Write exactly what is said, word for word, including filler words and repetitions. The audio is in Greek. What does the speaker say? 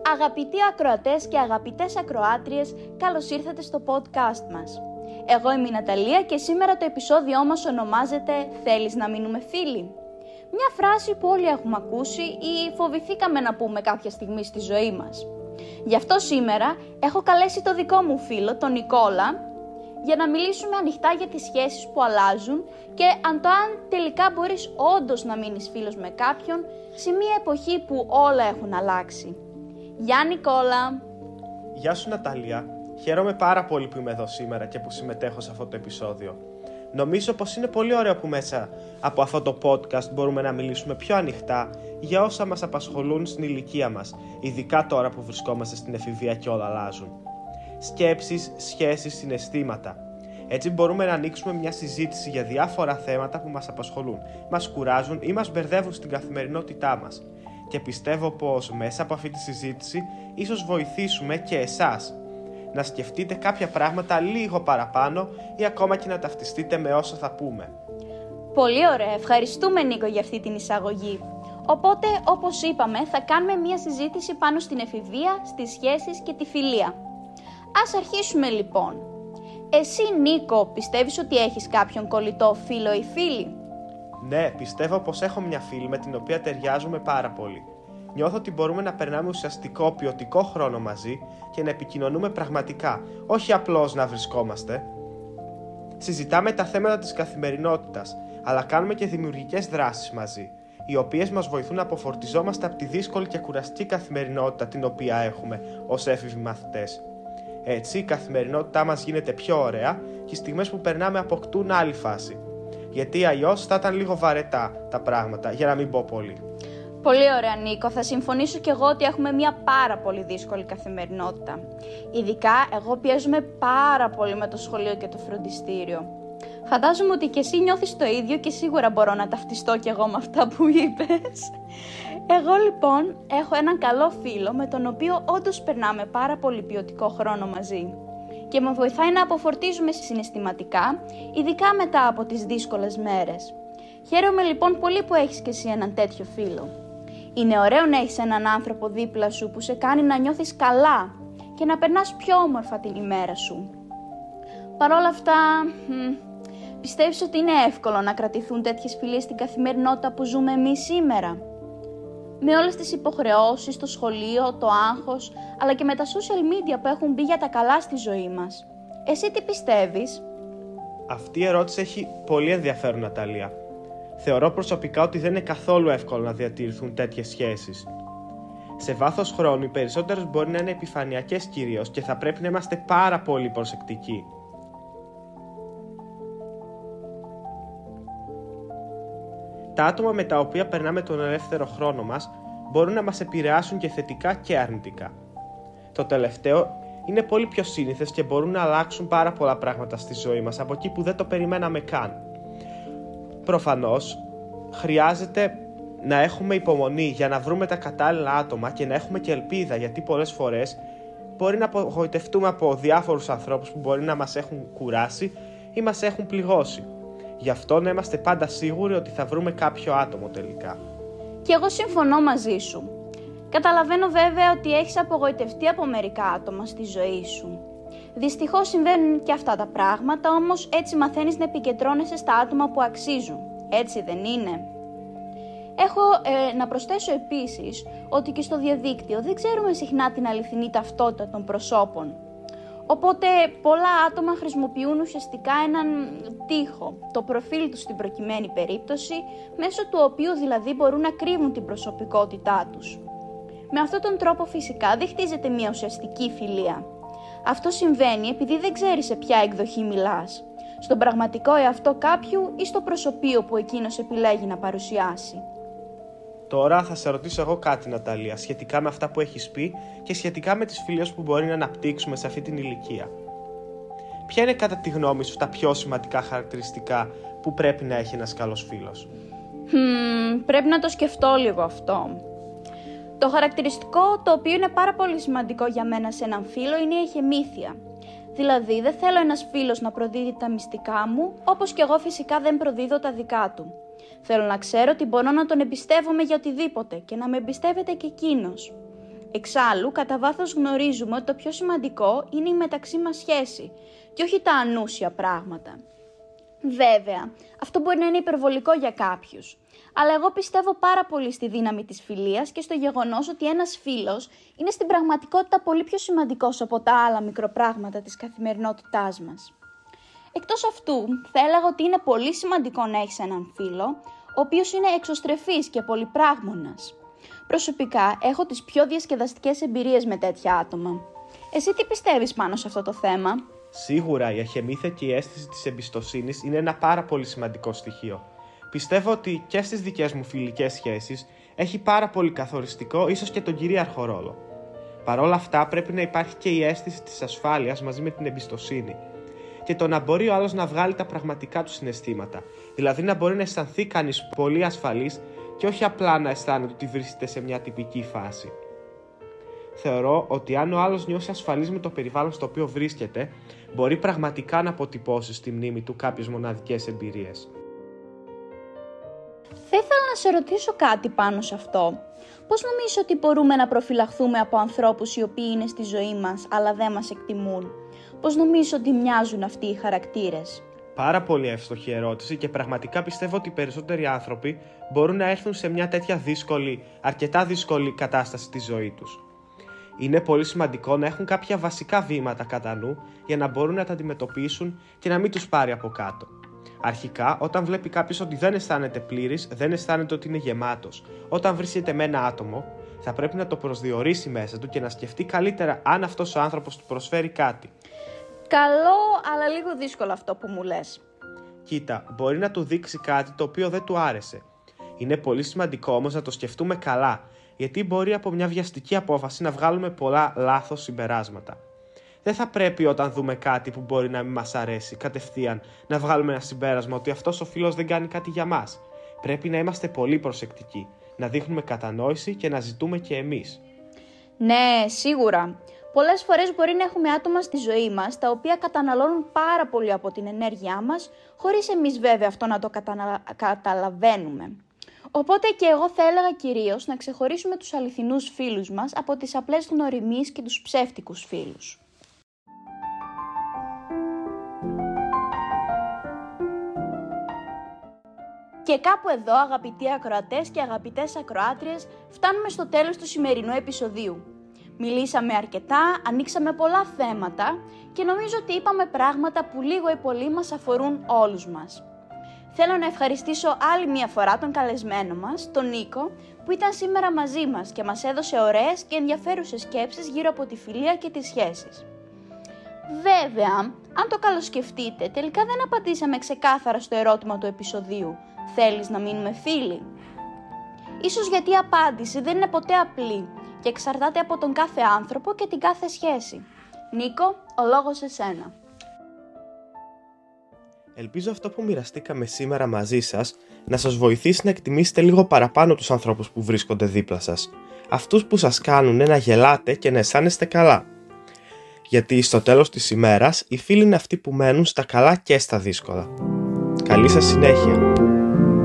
Αγαπητοί ακροατές και αγαπητές ακροάτριες, καλώς ήρθατε στο podcast μας. Εγώ είμαι η Ναταλία και σήμερα το επεισόδιό μας ονομάζεται «Θέλεις να μείνουμε φίλοι?» Μια φράση που όλοι έχουμε ακούσει ή φοβηθήκαμε να πούμε κάποια στιγμή στη ζωή μας. Γι' αυτό σήμερα έχω καλέσει το δικό μου φίλο, τον Νικόλα, για να μιλήσουμε ανοιχτά για τις σχέσεις που αλλάζουν και αν το αν τελικά μπορείς όντως να μείνεις φίλος με κάποιον σε μια εποχή που όλα έχουν αλλάξει. Γεια Νικόλα! Γεια σου Ναταλία! Χαίρομαι πάρα πολύ που είμαι εδώ σήμερα και που συμμετέχω σε αυτό το επεισόδιο. Νομίζω πως είναι πολύ ωραίο που μέσα από αυτό το podcast μπορούμε να μιλήσουμε πιο ανοιχτά για όσα μας απασχολούν στην ηλικία μας, ειδικά τώρα που βρισκόμαστε στην εφηβεία και όλα αλλάζουν. Σκέψεις, σχέσεις, συναισθήματα. Έτσι μπορούμε να ανοίξουμε μια συζήτηση για διάφορα θέματα που μας απασχολούν, μας κουράζουν ή μας μπερδεύουν στην καθημερινότητά μας. Και πιστεύω πως μέσα από αυτή τη συζήτηση ίσως βοηθήσουμε και εσάς να σκεφτείτε κάποια πράγματα λίγο παραπάνω ή ακόμα και να ταυτιστείτε με όσα θα πούμε. Πολύ ωραία, ευχαριστούμε Νίκο για αυτή την εισαγωγή. Οπότε, όπως είπαμε, θα κάνουμε μια συζήτηση πάνω στην εφηβεία, στις σχέσεις και τη φιλία. Ας αρχίσουμε λοιπόν. Εσύ Νίκο, πιστεύεις ότι έχεις κάποιον κολλητό φίλο ή φίλη? Ναι, πιστεύω πως έχω μια φίλη με την οποία ταιριάζουμε πάρα πολύ. Νιώθω ότι μπορούμε να περνάμε ουσιαστικό ποιοτικό χρόνο μαζί και να επικοινωνούμε πραγματικά, όχι απλώς να βρισκόμαστε. Συζητάμε τα θέματα της καθημερινότητας, αλλά κάνουμε και δημιουργικές δράσεις μαζί, οι οποίες μας βοηθούν να αποφορτιζόμαστε από τη δύσκολη και κουραστική καθημερινότητα την οποία έχουμε ως έφηβοι μαθητές. Έτσι, η καθημερινότητά μας γίνεται πιο ωραία και οι στιγμές που περνάμε αποκτούν άλλη φάση. Γιατί αλλιώς θα ήταν λίγο βαρετά τα πράγματα, για να μην πω πολύ. Πολύ ωραία Νίκο, θα συμφωνήσω κι εγώ ότι έχουμε μια πάρα πολύ δύσκολη καθημερινότητα. Ειδικά εγώ πιέζομαι πάρα πολύ με το σχολείο και το φροντιστήριο. Φαντάζομαι ότι και εσύ νιώθεις το ίδιο και σίγουρα μπορώ να ταυτιστώ κι εγώ με αυτά που είπες. Εγώ λοιπόν έχω έναν καλό φίλο με τον οποίο όντως περνάμε πάρα πολύ ποιοτικό χρόνο μαζί και με βοηθάει να αποφορτίζουμε συναισθηματικά, ειδικά μετά από τις δύσκολες μέρες. Χαίρομαι λοιπόν πολύ που έχεις και εσύ έναν τέτοιο φίλο. Είναι ωραίο να έχεις έναν άνθρωπο δίπλα σου που σε κάνει να νιώθεις καλά και να περνάς πιο όμορφα την ημέρα σου. Παρ' όλα αυτά, μ, πιστεύεις ότι είναι εύκολο να κρατηθούν τέτοιες φιλίες στην καθημερινότητα που ζούμε εμείς σήμερα? Με όλες τις υποχρεώσεις, το σχολείο, το άγχος, αλλά και με τα social media που έχουν μπει για τα καλά στη ζωή μας. Εσύ τι πιστεύεις? Αυτή η ερώτηση έχει πολύ ενδιαφέρον, Ναταλία. Θεωρώ προσωπικά ότι δεν είναι καθόλου εύκολο να διατηρηθούν τέτοιες σχέσεις. Σε βάθος χρόνου, οι περισσότερες μπορεί να είναι επιφανειακές κυρίως και θα πρέπει να είμαστε πάρα πολύ προσεκτικοί. Τα άτομα με τα οποία περνάμε τον ελεύθερο χρόνο μας μπορούν να μας επηρεάσουν και θετικά και αρνητικά. Το τελευταίο είναι πολύ πιο σύνηθες και μπορούν να αλλάξουν πάρα πολλά πράγματα στη ζωή μας από εκεί που δεν το περιμέναμε καν. Προφανώς, χρειάζεται να έχουμε υπομονή για να βρούμε τα κατάλληλα άτομα και να έχουμε και ελπίδα, γιατί πολλές φορές μπορεί να απογοητευτούμε από διάφορους ανθρώπους που μπορεί να μας έχουν κουράσει ή μας έχουν πληγώσει. Γι' αυτό να είμαστε πάντα σίγουροι ότι θα βρούμε κάποιο άτομο τελικά. Και εγώ συμφωνώ μαζί σου. Καταλαβαίνω βέβαια ότι έχεις απογοητευτεί από μερικά άτομα στη ζωή σου. Δυστυχώς συμβαίνουν και αυτά τα πράγματα, όμως έτσι μαθαίνεις να επικεντρώνεσαι στα άτομα που αξίζουν. Έτσι δεν είναι? Έχω ε, να προσθέσω επίσης ότι και στο διαδίκτυο δεν ξέρουμε συχνά την αληθινή ταυτότητα των προσώπων. Οπότε πολλά άτομα χρησιμοποιούν ουσιαστικά έναν τοίχο, το προφίλ τους στην προκειμένη περίπτωση, μέσω του οποίου δηλαδή μπορούν να κρύβουν την προσωπικότητά τους. Με αυτόν τον τρόπο φυσικά δεν χτίζεται μια ουσιαστική φιλία. Αυτό συμβαίνει επειδή δεν ξέρεις σε ποια εκδοχή μιλάς, στον πραγματικό εαυτό κάποιου ή στο προσωπείο που εκείνος επιλέγει να παρουσιάσει. Τώρα θα σε ρωτήσω εγώ κάτι, Ναταλία, σχετικά με αυτά που έχεις πει και σχετικά με τις φιλίες που μπορεί να αναπτύξουμε σε αυτή την ηλικία. Ποια είναι κατά τη γνώμη σου τα πιο σημαντικά χαρακτηριστικά που πρέπει να έχει ένας καλός φίλος? Hmm, πρέπει να το σκεφτώ λίγο αυτό. Το χαρακτηριστικό το οποίο είναι πάρα πολύ σημαντικό για μένα σε έναν φίλο είναι η εχεμήθεια. Δηλαδή δεν θέλω ένας φίλος να προδίδει τα μυστικά μου, όπως και εγώ φυσικά δεν προδίδω τα δικά του. Θέλω να ξέρω ότι μπορώ να τον εμπιστεύομαι για οτιδήποτε και να με εμπιστεύεται και εκείνος. Εξάλλου, κατά βάθος γνωρίζουμε ότι το πιο σημαντικό είναι η μεταξύ μας σχέση και όχι τα ανούσια πράγματα. Βέβαια, αυτό μπορεί να είναι υπερβολικό για κάποιους, αλλά εγώ πιστεύω πάρα πολύ στη δύναμη της φιλίας και στο γεγονός ότι ένας φίλος είναι στην πραγματικότητα πολύ πιο σημαντικός από τα άλλα μικροπράγματα της καθημερινότητάς μας. Εκτός αυτού, θα έλεγα ότι είναι πολύ σημαντικό να έχεις έναν φίλο, ο οποίος είναι εξωστρεφής και πολυπράγμονας. Προσωπικά, έχω τις πιο διασκεδαστικές εμπειρίες με τέτοια άτομα. Εσύ τι πιστεύεις πάνω σε αυτό το θέμα? Σίγουρα η αχεμήθεκη αίσθηση της εμπιστοσύνης είναι ένα πάρα πολύ σημαντικό στοιχείο. Πιστεύω ότι και στις δικές μου φιλικές σχέσεις έχει πάρα πολύ καθοριστικό, ίσως και τον κυρίαρχο ρόλο. Παρ' όλα αυτά, πρέπει να υπάρχει και η αίσθηση της ασφάλειας μαζί με την εμπιστοσύνη. Και το να μπορεί ο άλλος να βγάλει τα πραγματικά του συναισθήματα. Δηλαδή να μπορεί να αισθανθεί κανείς πολύ ασφαλής και όχι απλά να αισθάνεται ότι βρίσκεται σε μια τυπική φάση. Θεωρώ ότι αν ο άλλος νιώσει ασφαλής με το περιβάλλον στο οποίο βρίσκεται, μπορεί πραγματικά να αποτυπώσει στη μνήμη του κάποιες μοναδικές εμπειρίες. Θα ήθελα να σε ρωτήσω κάτι πάνω σε αυτό. Πώς νομίζεις ότι μπορούμε να προφυλαχθούμε από ανθρώπους οι οποίοι είναι στη ζωή μας αλλά δεν μας εκτιμούν? Πώς νομίζεις ότι μοιάζουν αυτοί οι χαρακτήρες? Πάρα πολύ εύστοχη ερώτηση και πραγματικά πιστεύω ότι οι περισσότεροι άνθρωποι μπορούν να έρθουν σε μια τέτοια δύσκολη, αρκετά δύσκολη κατάσταση στη ζωή τους. Είναι πολύ σημαντικό να έχουν κάποια βασικά βήματα κατά νου για να μπορούν να τα αντιμετωπίσουν και να μην τους πάρει από κάτω. Αρχικά, όταν βλέπει κάποιος ότι δεν αισθάνεται πλήρης, δεν αισθάνεται ότι είναι γεμάτος, όταν βρίσκεται με ένα άτομο, θα πρέπει να το προσδιορίσει μέσα του και να σκεφτεί καλύτερα αν αυτός ο άνθρωπος του προσφέρει κάτι. Καλό, αλλά λίγο δύσκολο αυτό που μου λες. Κοίτα, μπορεί να του δείξει κάτι το οποίο δεν του άρεσε. Είναι πολύ σημαντικό όμως να το σκεφτούμε καλά, γιατί μπορεί από μια βιαστική απόφαση να βγάλουμε πολλά λάθος συμπεράσματα. Δεν θα πρέπει όταν δούμε κάτι που μπορεί να μην μας αρέσει, κατευθείαν να βγάλουμε ένα συμπέρασμα ότι αυτός ο φίλος δεν κάνει κάτι για μας. Πρέπει να είμαστε πολύ προσεκτικοί, να δείχνουμε κατανόηση και να ζητούμε και εμείς. Ναι, σίγουρα. Πολλές φορές μπορεί να έχουμε άτομα στη ζωή μας τα οποία καταναλώνουν πάρα πολύ από την ενέργειά μας, χωρίς εμείς βέβαια αυτό να το κατανα... καταλαβαίνουμε. Οπότε και εγώ θα έλεγα κυρίως να ξεχωρίσουμε τους αληθινούς φίλους μας από τις απλές γνωριμίες και τους ψεύτικους φίλους. Και κάπου εδώ, αγαπητοί ακροατές και αγαπητές ακροάτριες, φτάνουμε στο τέλος του σημερινού επεισοδίου. Μιλήσαμε αρκετά, ανοίξαμε πολλά θέματα και νομίζω ότι είπαμε πράγματα που λίγο ή πολύ μας αφορούν όλους μας. Θέλω να ευχαριστήσω άλλη μία φορά τον καλεσμένο μας, τον Νίκο, που ήταν σήμερα μαζί μας και μας έδωσε ωραίες και ενδιαφέρουσες σκέψεις γύρω από τη φιλία και τις σχέσεις. Βέβαια, αν το καλοσκεφτείτε, τελικά δεν απαντήσαμε ξεκάθαρα στο ερώτημα του επεισοδίου. Θέλεις να μείνουμε φίλοι? Ίσως γιατί η απάντηση δεν είναι ποτέ απλή και εξαρτάται από τον κάθε άνθρωπο και την κάθε σχέση. Νίκο, ο λόγος σε σένα. Ελπίζω αυτό που μοιραστήκαμε σήμερα μαζί σας να σας βοηθήσει να εκτιμήσετε λίγο παραπάνω τους ανθρώπους που βρίσκονται δίπλα σας. Αυτούς που σας κάνουν να γελάτε και να αισθάνεστε καλά. Γιατί στο τέλος της ημέρας οι φίλοι είναι αυτοί που μένουν στα καλά και στα δύσκολα. Καλή σας συνέχεια!